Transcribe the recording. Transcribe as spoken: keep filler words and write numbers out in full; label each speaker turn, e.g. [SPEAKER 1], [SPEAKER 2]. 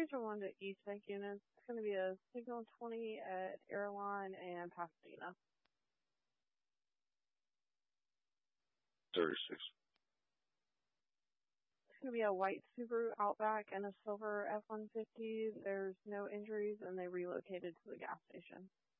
[SPEAKER 1] Region one to E-Tech units. It's going to be a Signal twenty at Airline and Pasadena.
[SPEAKER 2] thirty-six.
[SPEAKER 1] It's going to be a white Subaru Outback and a silver F one fifty. There's no injuries, and they relocated to the gas station.